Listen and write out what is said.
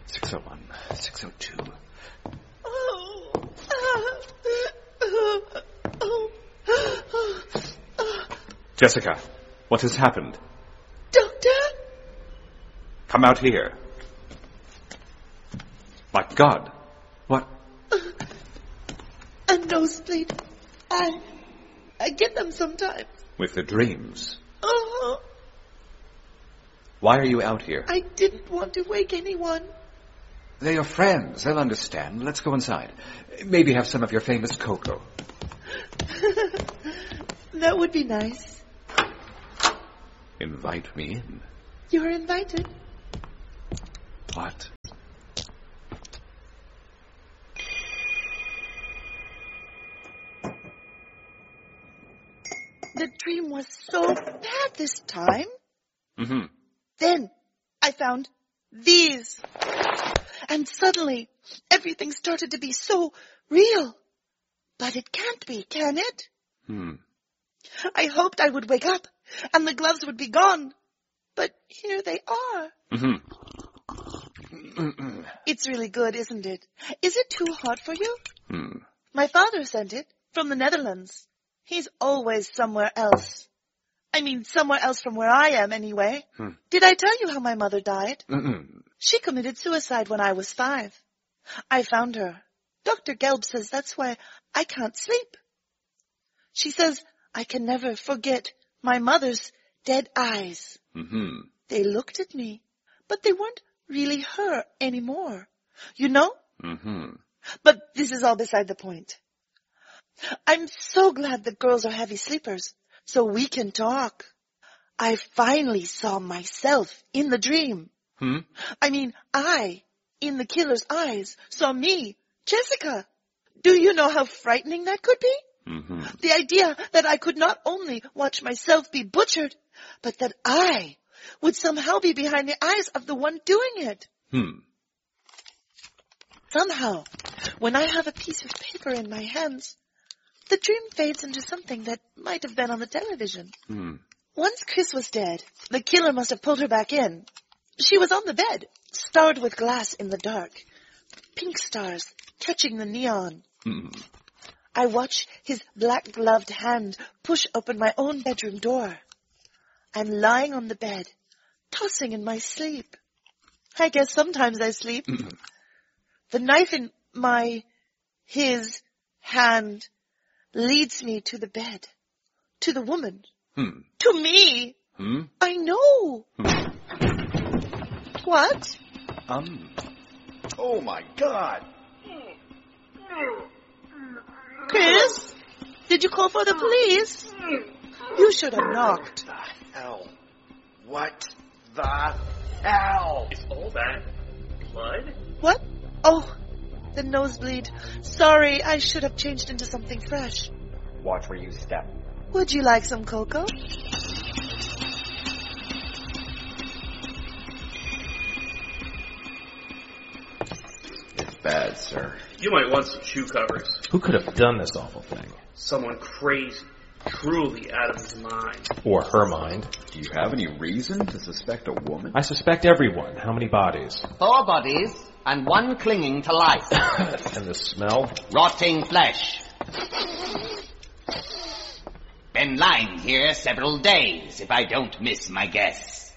601, 602. Jessica, what has happened? Doctor? Come out here. My God, what? A nosebleed. I get them sometimes. With the dreams. Oh, Why are you out here? I didn't want to wake anyone. They're your friends. They'll understand. Let's go inside. Maybe have some of your famous cocoa. That would be nice. Invite me in. You're invited. What? The dream was so bad this time. Mm-hmm. Then I found these. And suddenly everything started to be so real. But it can't be, can it? I hoped I would wake up and the gloves would be gone. But here they are. Mm-hmm. It's really good, isn't it? Is it too hot for you? Hmm. My father sent it from the Netherlands. He's always somewhere else. I mean, somewhere else from where I am, anyway. Did I tell you how my mother died? Mm-mm. She committed suicide when I was 5. I found her. Dr. Gelb says that's why I can't sleep. She says I can never forget my mother's dead eyes. Mm-hmm. They looked at me, but they weren't really her anymore. You know? Mm-hmm. But this is all beside the point. I'm so glad the girls are heavy sleepers, so we can talk. I finally saw myself in the dream. I mean, I, in the killer's eyes, saw me, Jessica. Do you know how frightening that could be? Mm-hmm. The idea that I could not only watch myself be butchered, but that I would somehow be behind the eyes of the one doing it. Somehow, when I have a piece of paper in my hands, the dream fades into something that might have been on the television. Once Chris was dead, the killer must have pulled her back in. She was on the bed, starred with glass in the dark, pink stars catching the neon. I watch his black-gloved hand push open my own bedroom door. I'm lying on the bed, tossing in my sleep. I guess sometimes I sleep. The knife in his hand leads me to the bed, to the woman, to me. I know. What? Oh, my God. Chris, did you call for the police? You should have knocked. What the hell? What the hell? Is all that blood? What? Oh, the nosebleed. Sorry, I should have changed into something fresh. Watch where you step. Would you like some cocoa? It's bad, sir. You might want some shoe covers. Who could have done this awful thing? Someone crazy, truly out of his mind. Or her mind. Do you have any reason to suspect a woman? I suspect everyone. How many bodies? 4 bodies, and 1 clinging to life. And the smell? Rotting flesh. Been lying here several days, if I don't miss my guess.